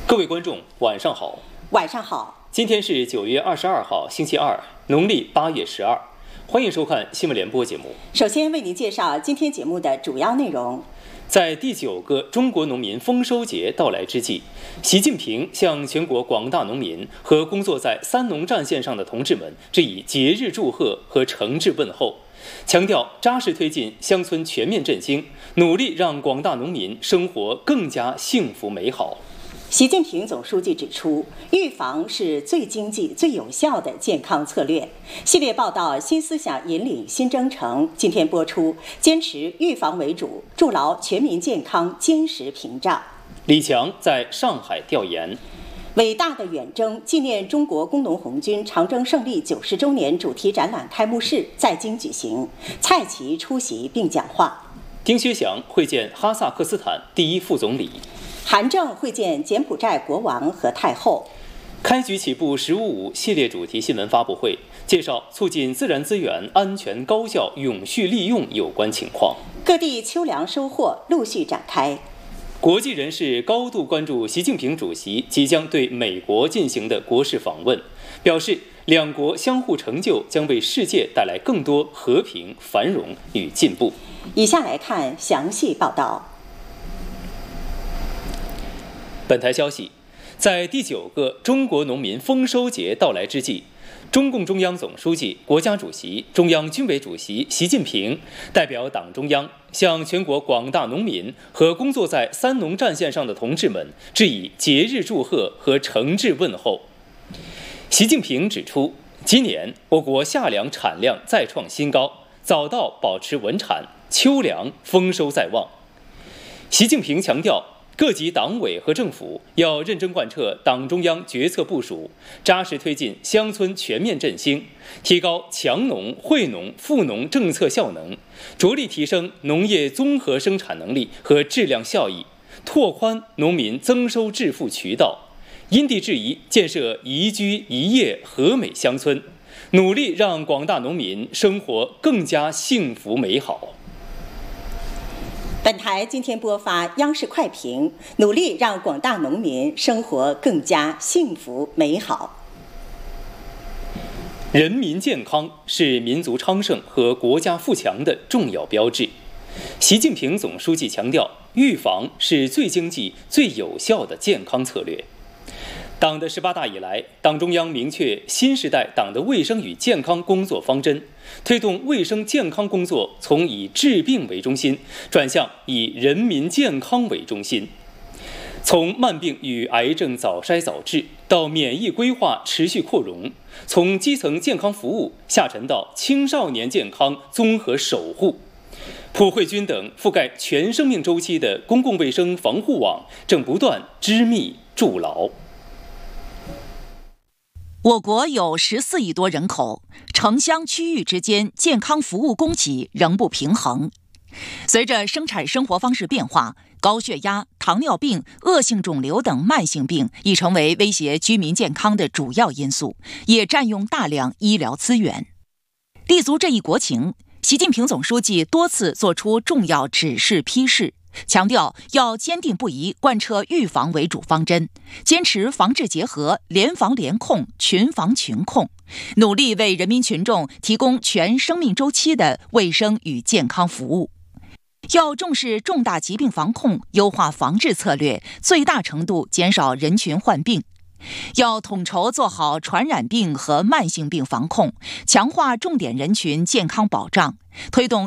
各位观众，晚上好。 晚上好。 今天是9月22号，星期二，农历8月12。欢迎收看新闻联播节目。 首先为您介绍今天节目的主要内容。 在第9个中国农民丰收节到来之际，习近平向全国广大农民和工作在三农战线上的同志们致以节日祝贺和诚挚问候，强调扎实推进乡村全面振兴，努力让广大农民生活更加幸福美好。 习近平总书记指出，预防是最经济、最有效的健康策略。系列报道《新思想引领新征程》今天播出，坚持预防为主，筑牢全民健康坚实屏障。 李强在上海调研。 伟大的远征纪念中国工农红军长征胜利90周年主题展览开幕式在京举行，蔡奇出席并讲话。 丁薛祥会见哈萨克斯坦第一副总理。 韩正会见柬埔寨国王和太后。 开局起步“15+5”系列主题新闻发布会，介绍促进自然资源安全高效永续利用有关情况。 各地秋粮收获陆续展开。 国际人士高度关注习近平主席即将对美国进行的国事访问，表示两国相互成就将为世界带来更多和平、繁荣与进步。 以下来看详细报道。 本台消息，在第9个中国农民丰收节到来之际，中共中央总书记、国家主席、中央军委主席习近平代表党中央向全国广大农民和工作在三农战线上的同志们致以节日祝贺和诚挚问候。习近平指出，今年我国夏粮产量再创新高，早稻保持稳产，秋粮丰收在望。习近平强调，各级党委和政府要认真贯彻党中央决策部署，扎实推进乡村全面振兴，提高强农、惠农、富农政策效能，着力提升农业综合生产能力和质量效益，拓宽农民增收致富渠道，因地制宜建设宜居宜业和美乡村，努力让广大农民生活更加幸福美好。 本台今天播发央视快评，努力让广大农民生活更加幸福美好。 人民健康是民族昌盛和国家富强的重要标志。习近平总书记强调，预防是最经济、最有效的健康策略。党的18大以来，党中央明确新时代党的卫生与健康工作方针，推动卫生健康工作从以治病为中心转向以人民健康为中心。从慢病与癌症早筛早治到免疫规划持续扩容，从基层健康服务下沉到青少年健康综合守护，普惠均等覆盖全生命周期的公共卫生防护网正不断织密筑牢。 我国有14亿多人口，城乡区域之间健康服务供给仍不平衡。随着生产生活方式变化，高血压、糖尿病、恶性肿瘤等慢性病已成为威胁居民健康的主要因素，也占用大量医疗资源。立足这一国情，习近平总书记多次作出重要指示批示，强调要坚定不移贯彻预防为主方针，坚持防治结合、联防联控、群防群控，努力为人民群众提供全生命周期的卫生与健康服务。要重视重大疾病防控，优化防治策略，最大程度减少人群患病。要统筹做好传染病和慢性病防控，强化重点人群健康保障，推动